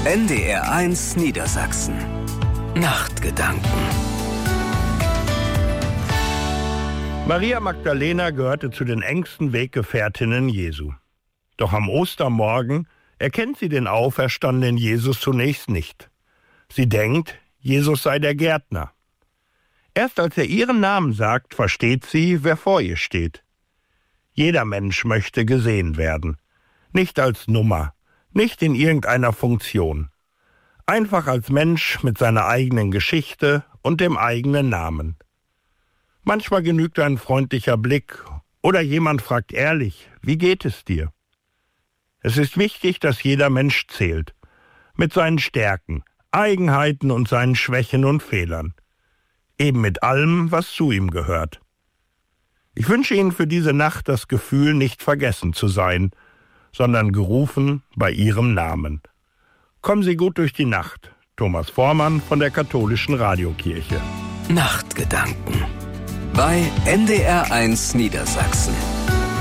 NDR1 Niedersachsen. Nachtgedanken. Maria Magdalena gehörte zu den engsten Weggefährtinnen Jesu. Doch am Ostermorgen erkennt sie den auferstandenen Jesus zunächst nicht. Sie denkt, Jesus sei der Gärtner. Erst als er ihren Namen sagt, versteht sie, wer vor ihr steht. Jeder Mensch möchte gesehen werden. Nicht als Nummer, nicht in irgendeiner Funktion. Einfach als Mensch mit seiner eigenen Geschichte und dem eigenen Namen. Manchmal genügt ein freundlicher Blick oder jemand fragt ehrlich, wie geht es dir? Es ist wichtig, dass jeder Mensch zählt, mit seinen Stärken, Eigenheiten und seinen Schwächen und Fehlern. Eben mit allem, was zu ihm gehört. Ich wünsche Ihnen für diese Nacht das Gefühl, nicht vergessen zu sein, sondern gerufen bei Ihrem Namen. Kommen Sie gut durch die Nacht. Thomas Vormann von der Katholischen Radiokirche. Nachtgedanken bei NDR1 Niedersachsen.